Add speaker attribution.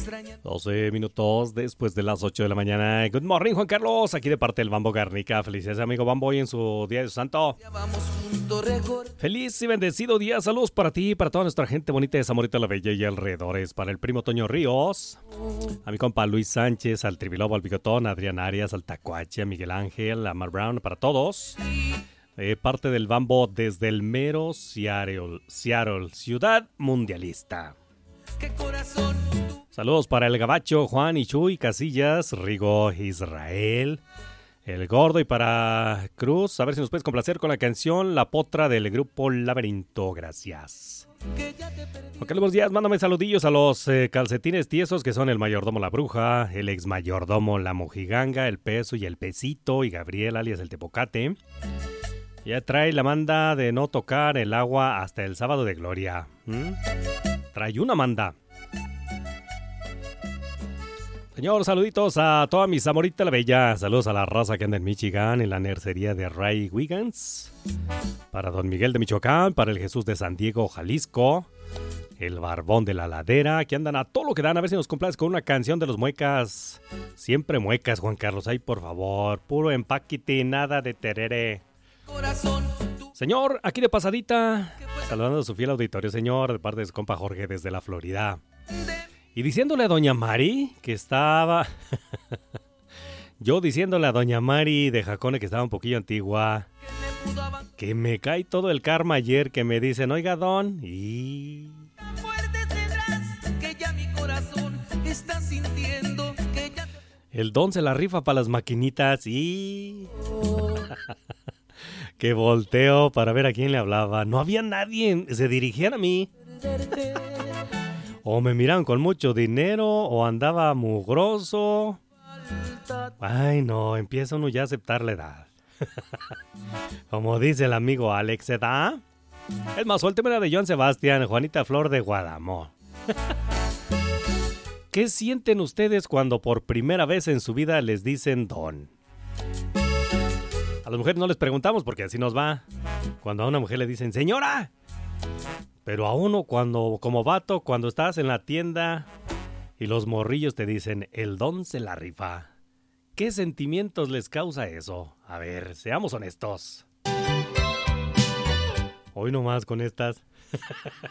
Speaker 1: 12 minutos después de las 8 de la mañana. Good morning, Juan Carlos. Aquí de parte del Bambo Garnica. Felicidades, amigo Bambo, hoy en su Día de su Santo. Feliz y bendecido día. Saludos para ti y para toda nuestra gente bonita de Zamorita la Bella y alrededores. Para el primo Toño Ríos, a mi compa Luis Sánchez, al Tribilobo, al Bigotón, a Adrián Arias, al Tacuache, a Miguel Ángel, a Mar Brown, para todos. Parte del Bambo desde el mero Seattle, ciudad mundialista. Saludos para el Gabacho, Juan y Chuy Casillas, Rigo Israel, el Gordo, y para Cruz, a ver si nos puedes complacer con la canción La Potra del grupo Laberinto. Gracias. Ok, buenos días, mándame saludillos a los calcetines tiesos, que son el mayordomo La Bruja, el ex mayordomo La Mojiganga, el Peso y el Pesito, y Gabriel alias el Tepocate. Ya trae la manda de no tocar el agua hasta el sábado de gloria. Trae una manda. Señor, saluditos a toda mi Zamorita la Bella. Saludos a la raza que anda en Michigan, en la nercería de Ray Wiggins. Para Don Miguel de Michoacán, para el Jesús de San Diego, Jalisco. El Barbón de la Ladera, que andan a todo lo que dan. A ver si nos complaces con una canción de los Muecas. Siempre Muecas, Juan Carlos. Ay, por favor, puro empaquete, nada de terere. Señor, aquí de pasadita, saludando a su fiel auditorio, señor, de parte de su compa Jorge desde la Florida. Y diciéndole a doña Mari que estaba... Yo diciéndole a doña Mari de Jacone que estaba un poquillo antigua, que me cae todo el karma ayer, que me dicen, oiga, don, y... El don se la rifa para las maquinitas y... Que volteo para ver a quién le hablaba. No había nadie, se dirigían a mí. O me miraban con mucho dinero, o andaba mugroso. Ay, no, empieza uno ya a aceptar la edad. Como dice el amigo Alex, ¿edad? Es más, suélteme la de Joan Sebastián, Juanita Flor de Guadamón. ¿Qué sienten ustedes cuando por primera vez en su vida les dicen don? A las mujeres no les preguntamos porque así nos va. Cuando a una mujer le dicen señora. Pero a uno cuando, como vato, cuando estás en la tienda y los morrillos te dicen el don se la rifa. ¿Qué sentimientos les causa eso? A ver, seamos honestos. Hoy nomás con estas.